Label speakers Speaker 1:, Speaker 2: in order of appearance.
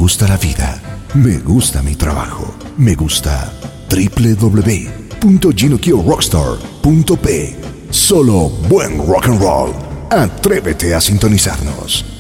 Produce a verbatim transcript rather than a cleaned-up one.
Speaker 1: gusta la vida, me gusta mi trabajo, me gusta doble u doble u doble u punto gino kio rockstar punto p. Solo buen rock and roll. Atrévete a sintonizarnos.